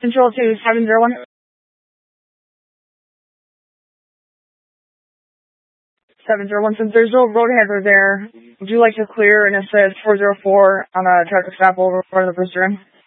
Control 2701. 701, since there's no road hazard there, would you like to clear and it says 404 on a traffic stop over front of the first room?